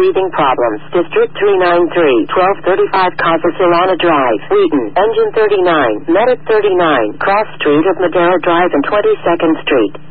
breathing problems. District 393, 1235 Casa Solana Drive, Wheaton, Engine 39, Medic 39, Cross Street of Madera Drive and 22nd Street.